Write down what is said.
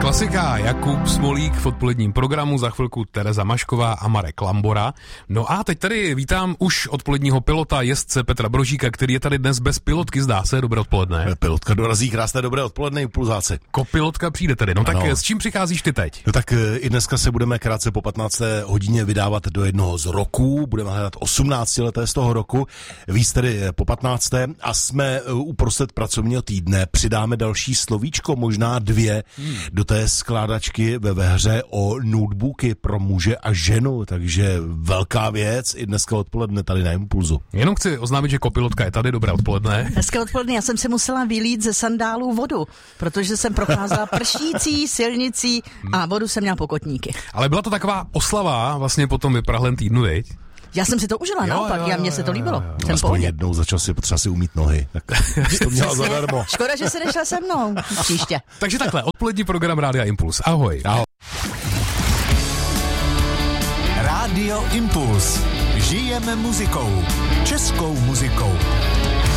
Klasika, Jakub Smolík v odpoledním programu, za chvilku Tereza Mašková a Marek Lambora. No a teď tady vítám už odpoledního pilota, jezdce Petra Brožíka, který je tady dnes bez pilotky, zdá se. Dobré odpoledne. Pilotka dorazí, krásné dobré odpoledne, impulzáci. Kopilotka přijde tedy. No tak s čím přicházíš ty teď? No tak i dneska se budeme krátce po 15. hodině vydávat do jednoho z roků, budeme hledat 18 leté z toho roku, víc tedy po 15. a jsme uprostřed pracovního týdne, přidáme další slovíčko, možná 2 do té skládačky ve hře o notebooky pro muže a ženu, takže velká věc i dneska odpoledne tady na Impulzu. Jenom chci oznámit, že kopilotka je tady, dobré odpoledne. Hezké odpoledne, já jsem si musela vylít ze sandálů vodu, protože jsem procházela pršící silnicí a vodu jsem měla po kotníky. Ale byla to taková oslava vlastně po tom vyprahlém týdnu, viď? Já jsem si to užila, naopak, mně se to líbilo. Aspoň jednou za čas je potřeba si umýt nohy. Tak to měla zadarmo. Škoda, že se nešla se mnou příště. Takže takhle, odpolední program Rádia Impuls. Ahoj. Ahoj. Rádio Impuls. Žijeme muzikou. Českou muzikou.